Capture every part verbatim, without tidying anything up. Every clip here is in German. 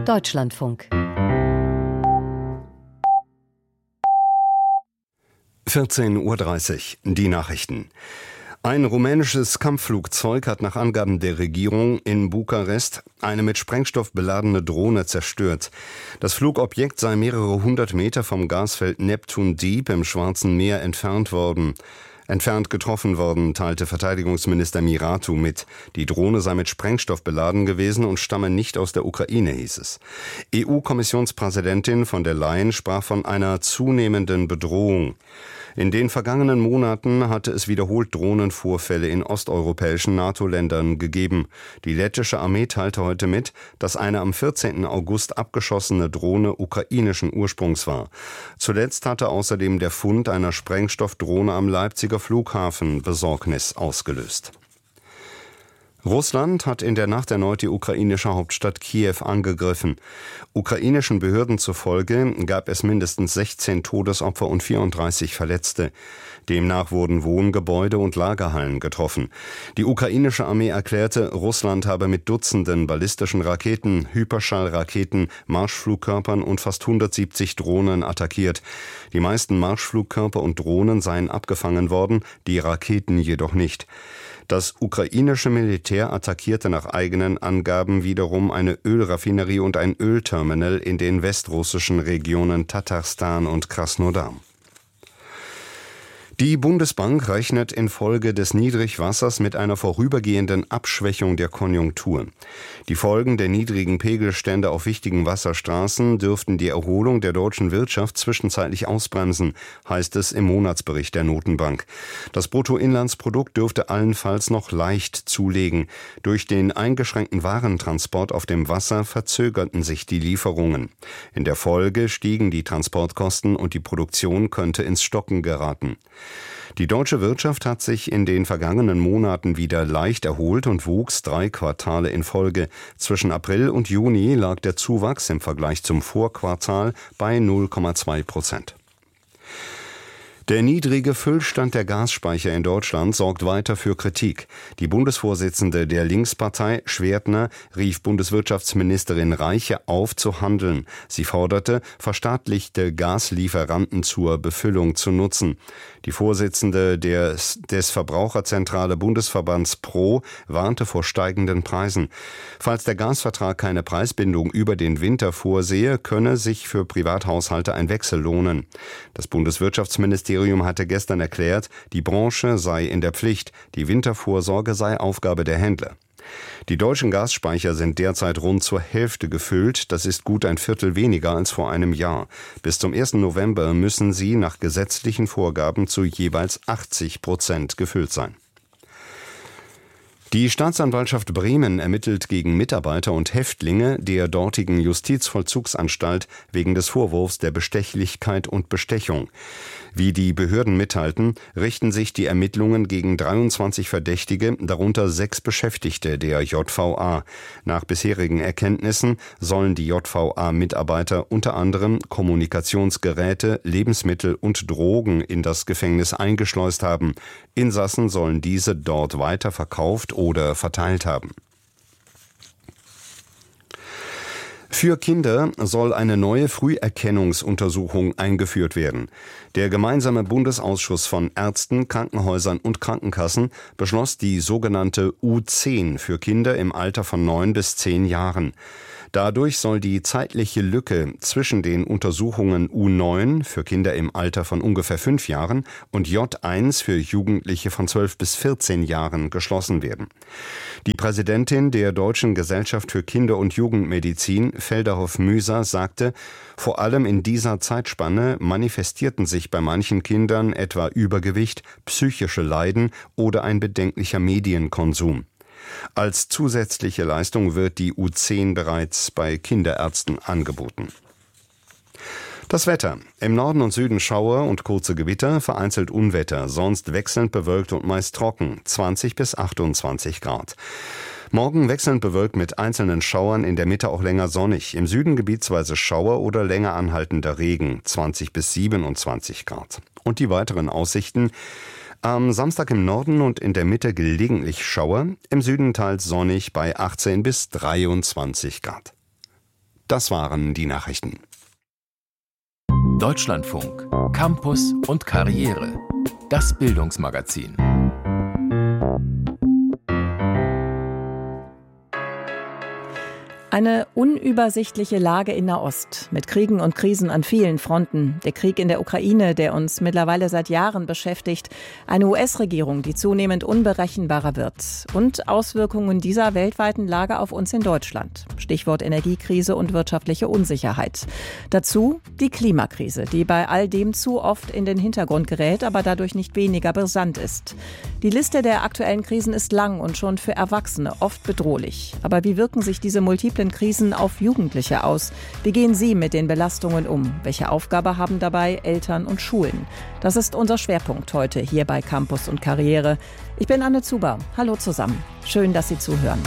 Deutschlandfunk. vierzehn Uhr dreißig, die Nachrichten. Ein rumänisches Kampfflugzeug hat nach Angaben der Regierung in Bukarest eine mit Sprengstoff beladene Drohne zerstört. Das Flugobjekt sei mehrere hundert Meter vom Gasfeld Neptun Deep im Schwarzen Meer entfernt worden. Entfernt getroffen worden, teilte Verteidigungsminister Miratu mit. Die Drohne sei mit Sprengstoff beladen gewesen und stamme nicht aus der Ukraine, hieß es. E U-Kommissionspräsidentin von der Leyen sprach von einer zunehmenden Bedrohung. In den vergangenen Monaten hatte es wiederholt Drohnenvorfälle in osteuropäischen NATO-Ländern gegeben. Die lettische Armee teilte heute mit, dass eine am vierzehnten August abgeschossene Drohne ukrainischen Ursprungs war. Zuletzt hatte außerdem der Fund einer Sprengstoffdrohne am Leipziger Flughafen Besorgnis ausgelöst. Russland hat in der Nacht erneut die ukrainische Hauptstadt Kiew angegriffen. Ukrainischen Behörden zufolge gab es mindestens sechzehn Todesopfer und vierunddreißig Verletzte. Demnach wurden Wohngebäude und Lagerhallen getroffen. Die ukrainische Armee erklärte, Russland habe mit Dutzenden ballistischen Raketen, Hyperschallraketen, Marschflugkörpern und fast hundertsiebzig Drohnen attackiert. Die meisten Marschflugkörper und Drohnen seien abgefangen worden, die Raketen jedoch nicht. Das ukrainische Militär attackierte nach eigenen Angaben wiederum eine Ölraffinerie und ein Ölterminal in den westrussischen Regionen Tatarstan und Krasnodar. Die Bundesbank rechnet infolge des Niedrigwassers mit einer vorübergehenden Abschwächung der Konjunktur. Die Folgen der niedrigen Pegelstände auf wichtigen Wasserstraßen dürften die Erholung der deutschen Wirtschaft zwischenzeitlich ausbremsen, heißt es im Monatsbericht der Notenbank. Das Bruttoinlandsprodukt dürfte allenfalls noch leicht zulegen. Durch den eingeschränkten Warentransport auf dem Wasser verzögerten sich die Lieferungen. In der Folge stiegen die Transportkosten und die Produktion könnte ins Stocken geraten. Die deutsche Wirtschaft hat sich in den vergangenen Monaten wieder leicht erholt und wuchs drei Quartale in Folge. Zwischen April und Juni lag der Zuwachs im Vergleich zum Vorquartal bei null Komma zwei Prozent. Der niedrige Füllstand der Gasspeicher in Deutschland sorgt weiter für Kritik. Die Bundesvorsitzende der Linkspartei, Schwertner, rief Bundeswirtschaftsministerin Reiche auf zu handeln. Sie forderte, verstaatlichte Gaslieferanten zur Befüllung zu nutzen. Die Vorsitzende des, des Verbraucherzentrale Bundesverbands Pro warnte vor steigenden Preisen. Falls der Gasvertrag keine Preisbindung über den Winter vorsehe, könne sich für Privathaushalte ein Wechsel lohnen. Das Bundeswirtschaftsministerium hatte gestern erklärt, die Branche sei in der Pflicht, die Wintervorsorge sei Aufgabe der Händler. Die deutschen Gasspeicher sind derzeit rund zur Hälfte gefüllt, das ist gut ein Viertel weniger als vor einem Jahr. Bis zum ersten November müssen sie nach gesetzlichen Vorgaben zu jeweils achtzig Prozent gefüllt sein. Die Staatsanwaltschaft Bremen ermittelt gegen Mitarbeiter und Häftlinge der dortigen Justizvollzugsanstalt wegen des Vorwurfs der Bestechlichkeit und Bestechung. Wie die Behörden mitteilten, richten sich die Ermittlungen gegen dreiundzwanzig Verdächtige, darunter sechs Beschäftigte der J V A. Nach bisherigen Erkenntnissen sollen die J V A-Mitarbeiter unter anderem Kommunikationsgeräte, Lebensmittel und Drogen in das Gefängnis eingeschleust haben. Insassen sollen diese dort weiterverkauft oder verteilt haben. Für Kinder soll eine neue Früherkennungsuntersuchung eingeführt werden. Der gemeinsame Bundesausschuss von Ärzten, Krankenhäusern und Krankenkassen beschloss die sogenannte U zehn für Kinder im Alter von neun bis zehn Jahren. Dadurch soll die zeitliche Lücke zwischen den Untersuchungen U neun für Kinder im Alter von ungefähr fünf Jahren und J eins für Jugendliche von zwölf bis vierzehn Jahren geschlossen werden. Die Präsidentin der Deutschen Gesellschaft für Kinder- und Jugendmedizin, Felderhoff-Müser, sagte, vor allem in dieser Zeitspanne manifestierten sich bei manchen Kindern etwa Übergewicht, psychische Leiden oder ein bedenklicher Medienkonsum. Als zusätzliche Leistung wird die U zehn bereits bei Kinderärzten angeboten. Das Wetter. Im Norden und Süden Schauer und kurze Gewitter, vereinzelt Unwetter, sonst wechselnd bewölkt und meist trocken, zwanzig bis achtundzwanzig Grad. Morgen wechselnd bewölkt mit einzelnen Schauern, in der Mitte auch länger sonnig. Im Süden gebietsweise Schauer oder länger anhaltender Regen, zwanzig bis siebenundzwanzig Grad. Und die weiteren Aussichten. Am Samstag im Norden und in der Mitte gelegentlich Schauer, im Süden teils sonnig bei achtzehn bis dreiundzwanzig Grad. Das waren die Nachrichten. Deutschlandfunk, Campus und Karriere. Das Bildungsmagazin. Eine unübersichtliche Lage in Nahost, mit Kriegen und Krisen an vielen Fronten. Der Krieg in der Ukraine, der uns mittlerweile seit Jahren beschäftigt. Eine U S-Regierung, die zunehmend unberechenbarer wird. Und Auswirkungen dieser weltweiten Lage auf uns in Deutschland. Stichwort Energiekrise und wirtschaftliche Unsicherheit. Dazu die Klimakrise, die bei all dem zu oft in den Hintergrund gerät, aber dadurch nicht weniger brisant ist. Die Liste der aktuellen Krisen ist lang und schon für Erwachsene oft bedrohlich. Aber wie wirken sich diese multiplen Krisen auf Jugendliche aus? Wie gehen sie mit den Belastungen um? Welche Aufgabe haben dabei Eltern und Schulen? Das ist unser Schwerpunkt heute hier bei Campus und Karriere. Ich bin Anne Zuber. Hallo zusammen. Schön, dass Sie zuhören.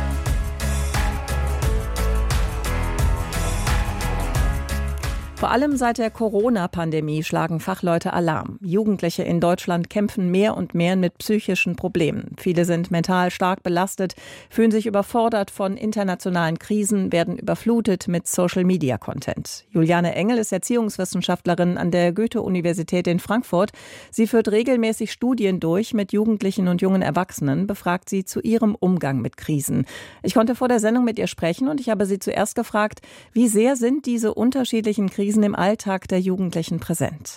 Vor allem seit der Corona-Pandemie schlagen Fachleute Alarm. Jugendliche in Deutschland kämpfen mehr und mehr mit psychischen Problemen. Viele sind mental stark belastet, fühlen sich überfordert von internationalen Krisen, werden überflutet mit Social-Media-Content. Juliane Engel ist Erziehungswissenschaftlerin an der Goethe-Universität in Frankfurt. Sie führt regelmäßig Studien durch mit Jugendlichen und jungen Erwachsenen, befragt sie zu ihrem Umgang mit Krisen. Ich konnte vor der Sendung mit ihr sprechen und ich habe sie zuerst gefragt, wie sehr sind diese unterschiedlichen Krisen im Alltag der Jugendlichen präsent?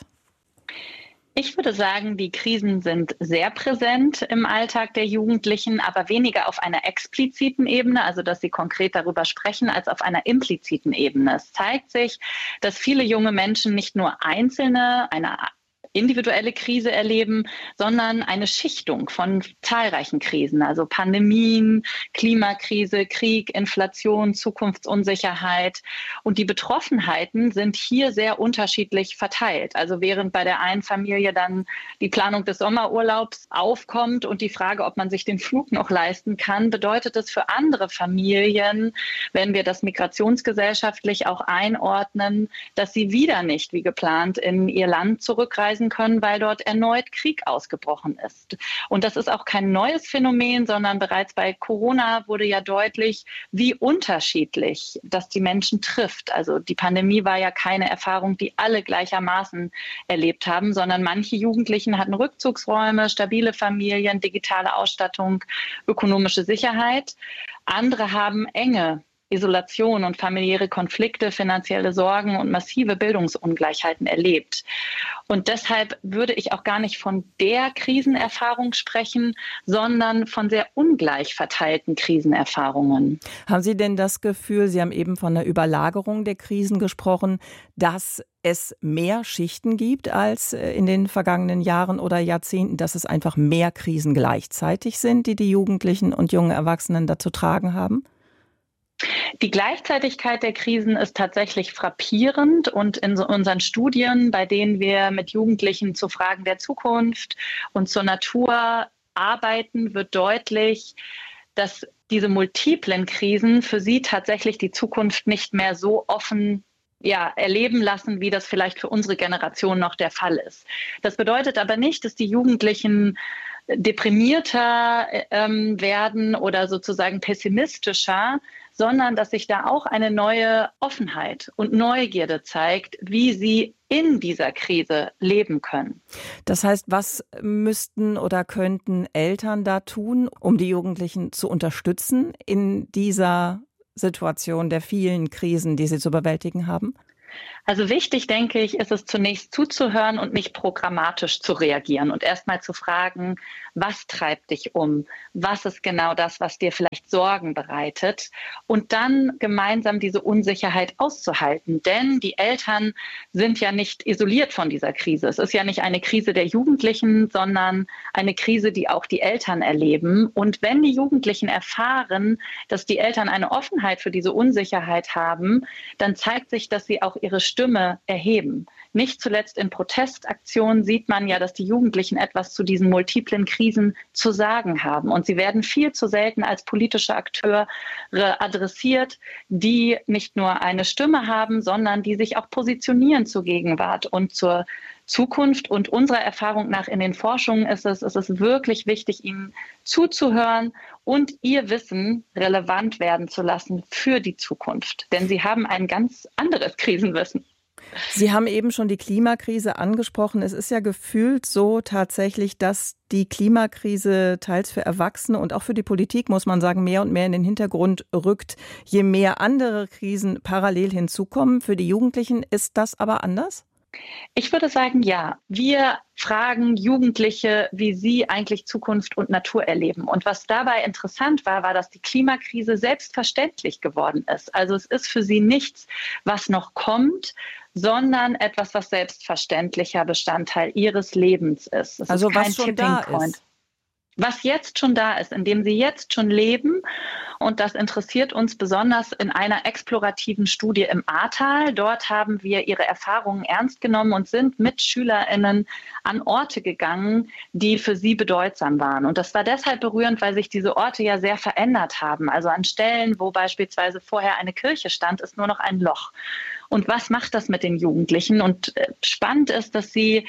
Ich würde sagen, die Krisen sind sehr präsent im Alltag der Jugendlichen, aber weniger auf einer expliziten Ebene, also dass sie konkret darüber sprechen, als auf einer impliziten Ebene. Es zeigt sich, dass viele junge Menschen nicht nur einzelne, eine individuelle Krise erleben, sondern eine Schichtung von zahlreichen Krisen, also Pandemien, Klimakrise, Krieg, Inflation, Zukunftsunsicherheit. Und die Betroffenheiten sind hier sehr unterschiedlich verteilt. Also während bei der einen Familie dann die Planung des Sommerurlaubs aufkommt und die Frage, ob man sich den Flug noch leisten kann, bedeutet es für andere Familien, wenn wir das migrationsgesellschaftlich auch einordnen, dass sie wieder nicht wie geplant in ihr Land zurückreisen können, weil dort erneut Krieg ausgebrochen ist. Und das ist auch kein neues Phänomen, sondern bereits bei Corona wurde ja deutlich, wie unterschiedlich das die Menschen trifft. Also die Pandemie war ja keine Erfahrung, die alle gleichermaßen erlebt haben, sondern manche Jugendlichen hatten Rückzugsräume, stabile Familien, digitale Ausstattung, ökonomische Sicherheit. Andere haben enge Isolation und familiäre Konflikte, finanzielle Sorgen und massive Bildungsungleichheiten erlebt. Und deshalb würde ich auch gar nicht von der Krisenerfahrung sprechen, sondern von sehr ungleich verteilten Krisenerfahrungen. Haben Sie denn das Gefühl, Sie haben eben von der Überlagerung der Krisen gesprochen, dass es mehr Schichten gibt als in den vergangenen Jahren oder Jahrzehnten, dass es einfach mehr Krisen gleichzeitig sind, die die Jugendlichen und jungen Erwachsenen da zu tragen haben? Die Gleichzeitigkeit der Krisen ist tatsächlich frappierend und in unseren Studien, bei denen wir mit Jugendlichen zu Fragen der Zukunft und zur Natur arbeiten, wird deutlich, dass diese multiplen Krisen für sie tatsächlich die Zukunft nicht mehr so offen ja, erleben lassen, wie das vielleicht für unsere Generation noch der Fall ist. Das bedeutet aber nicht, dass die Jugendlichen deprimierter ähm, werden oder sozusagen pessimistischer, sondern dass sich da auch eine neue Offenheit und Neugierde zeigt, wie sie in dieser Krise leben können. Das heißt, was müssten oder könnten Eltern da tun, um die Jugendlichen zu unterstützen in dieser Situation der vielen Krisen, die sie zu bewältigen haben? Also wichtig, denke ich, ist es zunächst zuzuhören und nicht programmatisch zu reagieren und erstmal zu fragen, was treibt dich um? Was ist genau das, was dir vielleicht Sorgen bereitet? Und dann gemeinsam diese Unsicherheit auszuhalten. Denn die Eltern sind ja nicht isoliert von dieser Krise. Es ist ja nicht eine Krise der Jugendlichen, sondern eine Krise, die auch die Eltern erleben. Und wenn die Jugendlichen erfahren, dass die Eltern eine Offenheit für diese Unsicherheit haben, dann zeigt sich, dass sie auch ihre Stimme erheben. Nicht zuletzt in Protestaktionen sieht man ja, dass die Jugendlichen etwas zu diesen multiplen Krisen zu sagen haben. Und sie werden viel zu selten als politische Akteure adressiert, die nicht nur eine Stimme haben, sondern die sich auch positionieren zur Gegenwart und zur Zukunft. Und unserer Erfahrung nach in den Forschungen ist es, ist es wirklich wichtig, ihnen zuzuhören und ihr Wissen relevant werden zu lassen für die Zukunft. Denn sie haben ein ganz anderes Krisenwissen. Sie haben eben schon die Klimakrise angesprochen. Es ist ja gefühlt so tatsächlich, dass die Klimakrise teils für Erwachsene und auch für die Politik, muss man sagen, mehr und mehr in den Hintergrund rückt, je mehr andere Krisen parallel hinzukommen. Für die Jugendlichen ist das aber anders? Ich würde sagen, ja. Wir fragen Jugendliche, wie sie eigentlich Zukunft und Natur erleben. Und was dabei interessant war, war, dass die Klimakrise selbstverständlich geworden ist. Also es ist für sie nichts, was noch kommt, sondern etwas, was selbstverständlicher Bestandteil ihres Lebens ist. Es also ist kein was schon Tipping da Point. ist. Was jetzt schon da ist, indem sie jetzt schon leben. Und das interessiert uns besonders in einer explorativen Studie im Ahrtal. Dort haben wir ihre Erfahrungen ernst genommen und sind mit SchülerInnen an Orte gegangen, die für sie bedeutsam waren. Und das war deshalb berührend, weil sich diese Orte ja sehr verändert haben. Also an Stellen, wo beispielsweise vorher eine Kirche stand, ist nur noch ein Loch. Und was macht das mit den Jugendlichen? Und spannend ist, dass sie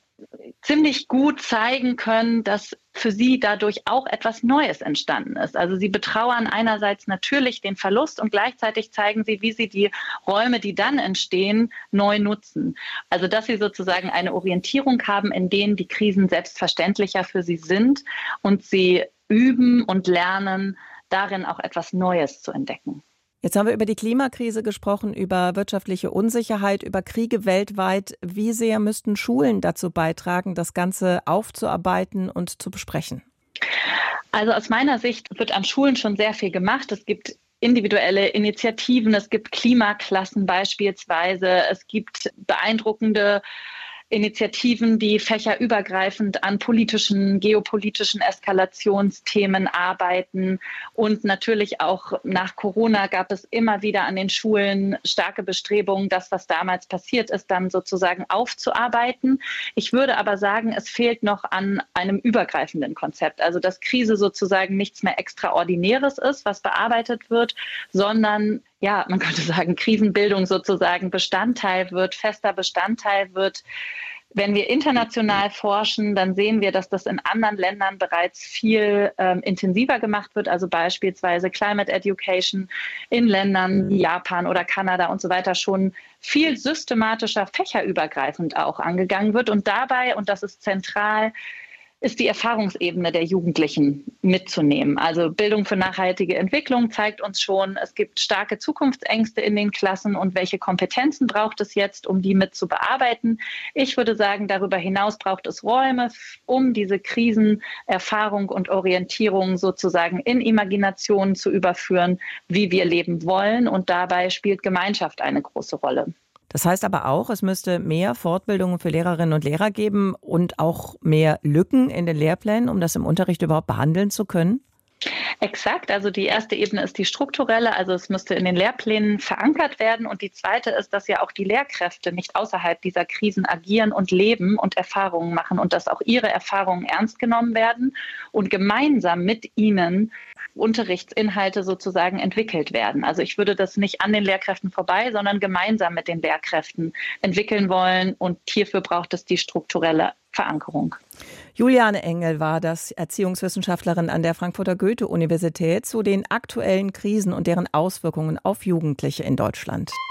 ziemlich gut zeigen können, dass für sie dadurch auch etwas Neues entstanden ist. Also sie betrauern einerseits natürlich den Verlust und gleichzeitig zeigen sie, wie sie die Räume, die dann entstehen, neu nutzen. Also dass sie sozusagen eine Orientierung haben, in denen die Krisen selbstverständlicher für sie sind und sie üben und lernen, darin auch etwas Neues zu entdecken. Jetzt haben wir über die Klimakrise gesprochen, über wirtschaftliche Unsicherheit, über Kriege weltweit. Wie sehr müssten Schulen dazu beitragen, das Ganze aufzuarbeiten und zu besprechen? Also aus meiner Sicht wird an Schulen schon sehr viel gemacht. Es gibt individuelle Initiativen, es gibt Klimaklassen beispielsweise, es gibt beeindruckende Initiativen, die fächerübergreifend an politischen, geopolitischen Eskalationsthemen arbeiten. Und natürlich auch nach Corona gab es immer wieder an den Schulen starke Bestrebungen, das, was damals passiert ist, dann sozusagen aufzuarbeiten. Ich würde aber sagen, es fehlt noch an einem übergreifenden Konzept. Also dass Krise sozusagen nichts mehr Extraordinäres ist, was bearbeitet wird, sondern ja, man könnte sagen, Krisenbildung sozusagen Bestandteil wird, fester Bestandteil wird. Wenn wir international forschen, dann sehen wir, dass das in anderen Ländern bereits viel ähm, intensiver gemacht wird. Also beispielsweise Climate Education in Ländern wie Japan oder Kanada und so weiter schon viel systematischer, fächerübergreifend auch angegangen wird. Und dabei, und das ist zentral, ist die Erfahrungsebene der Jugendlichen mitzunehmen. Also Bildung für nachhaltige Entwicklung zeigt uns schon, es gibt starke Zukunftsängste in den Klassen und welche Kompetenzen braucht es jetzt, um die mit zu bearbeiten. Ich würde sagen, darüber hinaus braucht es Räume, um diese Krisenerfahrung und Orientierung sozusagen in Imaginationen zu überführen, wie wir leben wollen. Und dabei spielt Gemeinschaft eine große Rolle. Das heißt aber auch, es müsste mehr Fortbildungen für Lehrerinnen und Lehrer geben und auch mehr Lücken in den Lehrplänen, um das im Unterricht überhaupt behandeln zu können? Exakt, also die erste Ebene ist die strukturelle, also es müsste in den Lehrplänen verankert werden und die zweite ist, dass ja auch die Lehrkräfte nicht außerhalb dieser Krisen agieren und leben und Erfahrungen machen und dass auch ihre Erfahrungen ernst genommen werden und gemeinsam mit ihnen Unterrichtsinhalte sozusagen entwickelt werden. Also ich würde das nicht an den Lehrkräften vorbei, sondern gemeinsam mit den Lehrkräften entwickeln wollen und hierfür braucht es die strukturelle Verankerung. Juliane Engel war das, Erziehungswissenschaftlerin an der Frankfurter Goethe-Universität zu den aktuellen Krisen und deren Auswirkungen auf Jugendliche in Deutschland.